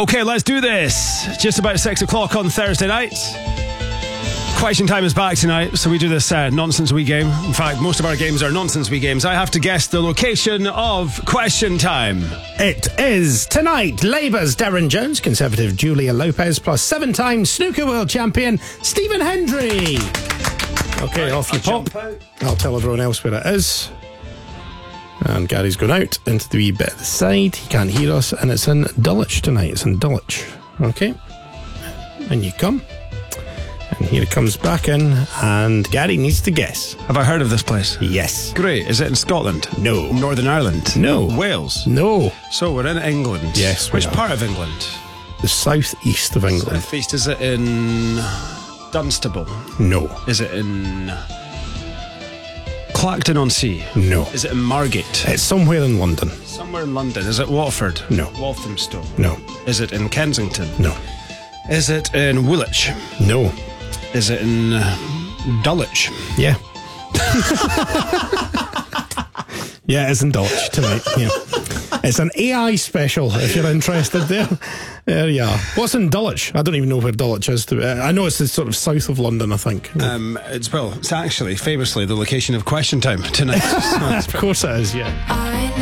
Okay, let's do this. Just about 6 o'clock on Thursday night. Question time is back tonight, so we do this nonsense wee game. In fact, most of our games are nonsense wee games. I have to guess the location of Question Time. It is tonight. Labour's Darren Jones, Conservative Julia Lopez, plus 7-time snooker world champion Stephen Hendry. Okay, off you pop. I'll tell everyone else where it is. And Gary's gone out into the wee bit at the side. He can't hear us, and it's in Dulwich tonight. It's in Dulwich. Okay. And you come. And here it comes back in, and Gary needs to guess. Have I heard of this place? Yes. Great. Is it in Scotland? No. Northern Ireland? No. Wales? No. So we're in England. Yes, we Which are. part of England? The southeast of England. Southeast. Is it in Dunstable? No. Is it in Clacton-on-Sea? No. Is it in Margate? It's somewhere in London. Somewhere in London. Is it Watford? No. Walthamstow? No. Is it in Kensington? No. Is it in Woolwich? No. Is it in Dulwich? Yeah. Yeah, it's in Dulwich tonight. Yeah. It's an AI special, if you're interested there. There you are. What's in Dulwich? I don't even know where Dulwich is. I know it's the sort of south of London, I think. It's actually famously the location of Question Time tonight. Of course it is, yeah. I